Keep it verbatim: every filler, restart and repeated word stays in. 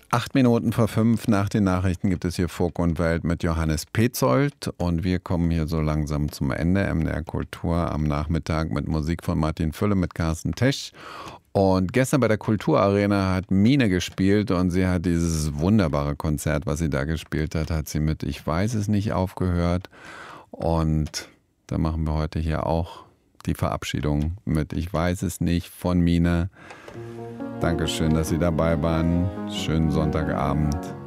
Acht Minuten vor fünf nach den Nachrichten gibt es hier Folk und Welt mit Johannes Petzold und wir kommen hier so langsam zum Ende. M D R Kultur am Nachmittag mit Musik von Martin Fülle mit Carsten Tesch. Und gestern bei der Kulturarena hat Mine gespielt und sie hat dieses wunderbare Konzert, was sie da gespielt hat, hat sie mit Ich weiß es nicht aufgehört. Und da machen wir heute hier auch die Verabschiedung mit Ich weiß es nicht von Mine. Dankeschön, dass Sie dabei waren. Schönen Sonntagabend.